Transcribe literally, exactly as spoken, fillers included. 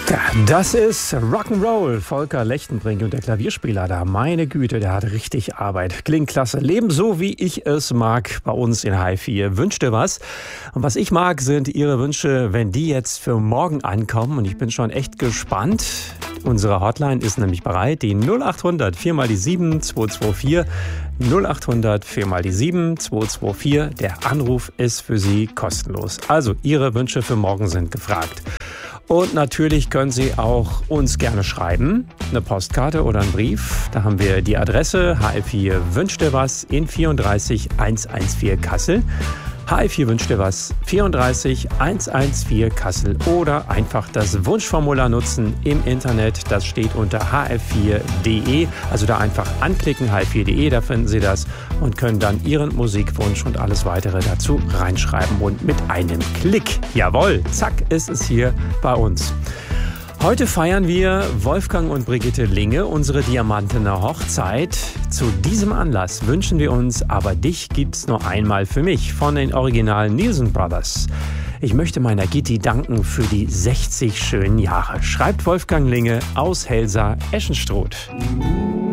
Ja, das ist Rock'n'Roll. Volker Lechtenbrink und der Klavierspieler da. Meine Güte, der hat richtig Arbeit. Klingt klasse. Leben so, wie ich es mag bei uns in H vier. Wünscht dir was? Und was ich mag, sind Ihre Wünsche, wenn die jetzt für morgen ankommen. Und ich bin schon echt gespannt. Unsere Hotline ist nämlich bereit. Die null acht hundert vier mal die sieben zwei zwei vier. null acht hundert vier mal die sieben zwei zwei vier. Der Anruf ist für Sie kostenlos. Also, Ihre Wünsche für morgen sind gefragt. Und natürlich können Sie auch uns gerne schreiben, eine Postkarte oder einen Brief. Da haben wir die Adresse H L vier Wünscht dir was in vierunddreißig hundertvierzehn Kassel. H L vier Wünscht dir was, vierunddreißig hundertvierzehn Kassel. Oder einfach das Wunschformular nutzen im Internet. Das steht unter h l vier punkt d e. Also da einfach anklicken, h l vier punkt d e, da finden Sie das und können dann Ihren Musikwunsch und alles weitere dazu reinschreiben. Und mit einem Klick, jawohl, zack, ist es hier bei uns. Heute feiern wir Wolfgang und Brigitte Linge, unsere diamantene Hochzeit. Zu diesem Anlass wünschen wir uns Aber dich gibt's nur einmal für mich von den originalen Nielsen Brothers. Ich möchte meiner Gitti danken für die sechzig schönen Jahre, schreibt Wolfgang Linge aus Helsa-Eschenstruth.